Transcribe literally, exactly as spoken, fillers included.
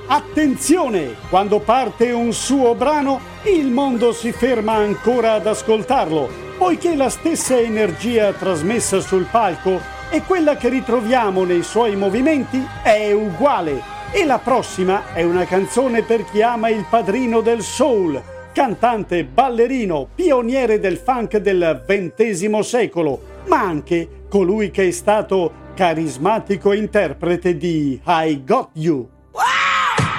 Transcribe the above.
Attenzione! Quando parte un suo brano, il mondo si ferma ancora ad ascoltarlo, poiché la stessa energia trasmessa sul palco e quella che ritroviamo nei suoi movimenti è uguale. E la prossima è una canzone per chi ama il padrino del soul, cantante, ballerino, pioniere del funk del ventesimo secolo, ma anche colui che è stato carismatico interprete di I Got You.